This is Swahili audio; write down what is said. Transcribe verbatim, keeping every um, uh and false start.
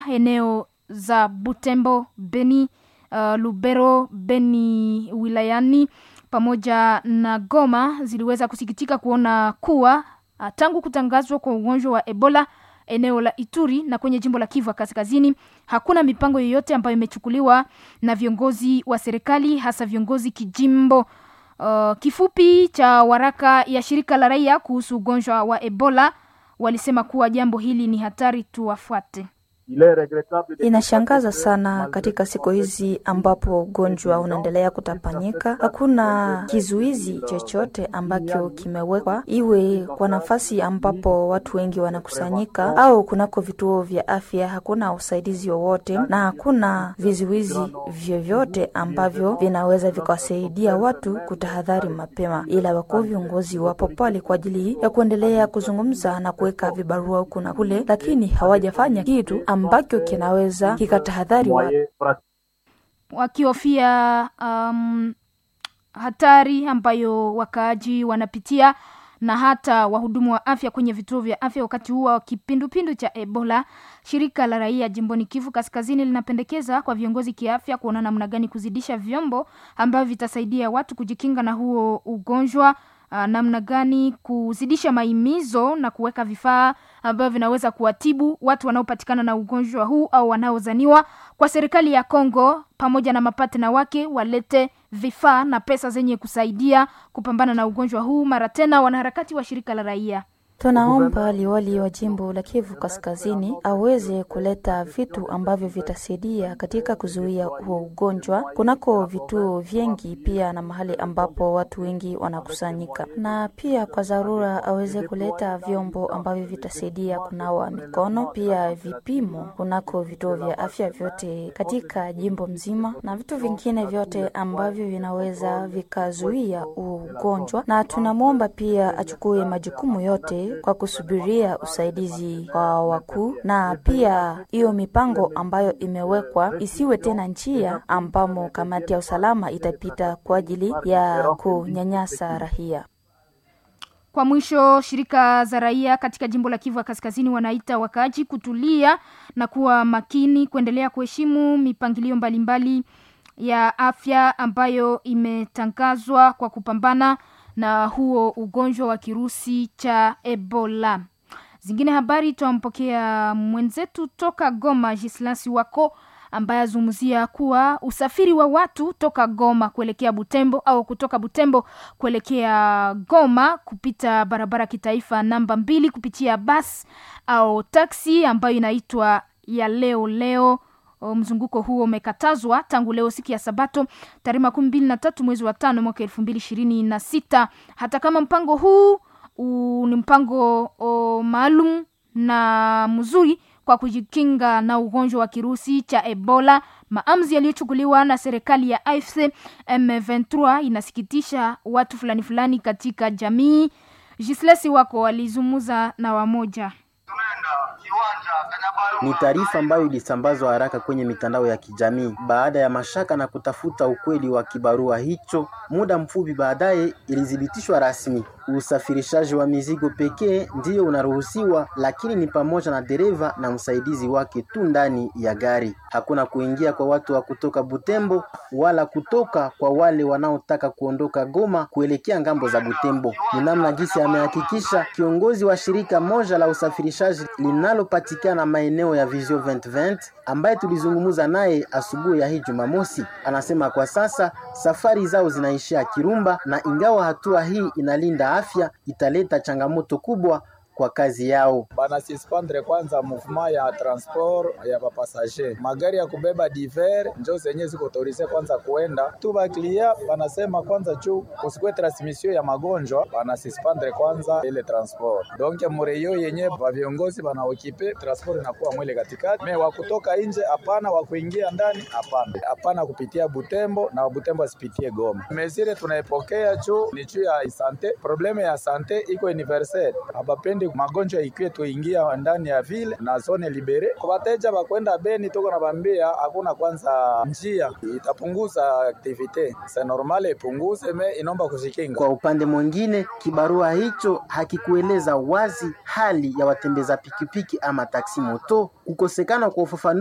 eneo za Butembo, Beni, uh, Lubero, Beni wilayani pamoja na Goma ziliweza kusikitika kuona kuwa uh, tangu kutangazwa kwa ugonjwa wa Ebola eneo la Ituri na kwenye jimbo la Kivu Kaskazini hakuna mipango yoyote ambayo imechukuliwa na viongozi wa serikali, hasa viongozi kijimbo. Uh, kifupi cha waraka ya shirika la raia kuhusu ugonjwa wa Ebola walisema kuwa jambo hili ni hatari, tuwafuate. Inashangaza sana katika siku hizi ambapo ugonjwa unaendelea kutapanyika. Hakuna kizuizi chochote ambacho kimewekwa, iwe kwa nafasi ambapo watu wengi wanakusanyika au kunako vituo vya afya. Hakuna usaidizi wowote na hakuna vizuizi vyovyote ambavyo vinaweza vikawasaidia watu kutahadhari mapema, ila wakuu viongozi wapo pale kwa ajili ya kuendelea kuzungumza na kuweka vibarua huku na kule, lakini hawajafanya kitu ambacho kinaweza kikatahadhari watu. Wakiofia um, hatari ambayo wakaaji wanapitia na hata wahudumu wa afya kwenye vituo vya afya wakati huo wa kipindupindu cha Ebola, shirika la raia jimboni Kivu Kaskazini linapendekeza kwa viongozi kiafya kuona namna gani kuzidisha vyombo ambavyo vitasaidia watu kujikinga na huo ugonjwa. Uh, namna gani kuzidisha maimizo na kuweka vifaa ambavyo vinaweza kuwatibu watu wanaopatikana na ugonjwa huu au wanaozaniwa. Kwa serikali ya Kongo pamoja na mapatena wake walete vifaa na pesa zenye kusaidia kupambana na ugonjwa huu. Mara tena wanaharakati wa shirika la raia tunaomba liwali wa jimbo la Kivu Kaskazini aweze kuleta vitu ambavyo vitasaidia katika kuzuia huo ugonjwa kunako vituo vingi, pia na mahali ambapo watu wengi wanakusanyika, na pia kwa dharura aweze kuleta vyombo ambavyo vitasaidia kunawa mikono, pia vipimo kunako vituo vya afya vyote katika jimbo mzima na vitu vingine vyote ambavyo vinaweza vikazuia ugonjwa. Na tunamwomba pia achukue majukumu yote kwa kusubiria usaidizi kwa wakuu, na pia hiyo mipango ambayo imewekwa isiwe tena njia ambamo kamati ya usalama itapita kwa ajili ya kunyanyasa raia. Kwa mwisho, shirika za raia katika jimbo la Kivu Kaskazini wanaita wakaaji kutulia na kuwa makini, kuendelea kuheshimu mipangilio mbalimbali ya afya ambayo imetangazwa kwa kupambana na huo ugonjwa wa kirusi cha Ebola. Zingine habari tuampokea mwenzetu toka Goma, Gislasi wako, ambaye azungumzia kuwa usafiri wa watu toka Goma kuelekea Butembo au kutoka Butembo kuelekea Goma kupita barabara kitaifa namba mbili kupitia bus au taxi ambayo inaitwa ya leo leo. Mzunguko huo umekatazwa tangu leo siku ya Sabato tarehe makumi mbili na tatu mwezi wa tano mwaka elfu mbili ishirini na sita. Hata kama mpango huu u, ni mpango maalum na mzuri kwa kujikinga na ugonjwa wa kirusi cha Ebola, maamuzi yaliyochukuliwa na serikali ya A F C M ishirini na tatu inasikitisha watu fulani fulani katika jamii. Gislesi wako walizungumza na wamoja. Ni taarifa ambayo ilisambazwa haraka kwenye mitandao ya kijamii baada ya mashaka na kutafuta ukweli wa kibarua hicho. Muda mfupi baadaye ilithibitishwa rasmi. Usafirishaji wa mizigo pekee ndio unaruhusiwa, lakini ni pamoja na dereva na msaidizi wake tu ndani ya gari. Hakuna kuingia kwa watu wa kutoka Butembo wala kutoka kwa wale wanaotaka kuondoka Goma kuelekea ngambo za Butembo. Ni namna gisi amehakikisha kiongozi wa shirika moja la usafirishaji linalopatikana maeneo ya Vision ishirini ishirini ambaye tulizungumza naye asubuhi ya hii Jumamosi. Anasema kwa sasa safari zao zinaishia Kirumba, na ingawa hatua hii inalinda afya, italeta changamoto kubwa kwa kazi yao. Bana suspendre kwanza mouvement ya transport ya passager. Magari ya kubeba diver ndio zenye ziko autorisé kwanza kuenda. Tu ba client wanasema kwanza juu kusikwe transmission ya magonjwa, bana suspendre kwanza ile transport. Donc mureyo yenye ba viongozi bana okipe transport inakuwa mwele katikati. Me wa kutoka nje hapana, wa kuingia ndani hapana. Hapana kupitia Butembo na Butembo asipitie Goma. Mesire tunaipokea juu ni juu ya sante. Probleme ya sante iko universel. Habapendi magonjwa ikiwe tuingia ndani ya vile na zone libere. Kwa wateja bakwenda Beni toko na bambia hakuna kwanza njia itapunguza aktivite. C'est normal ipunguze me inomba kujikinga. Kwa upande mwingine, kibarua hicho hakikueleza wazi hali ya watembeza pikipiki ama taksi moto. Kukosekana kwa ufafanuzi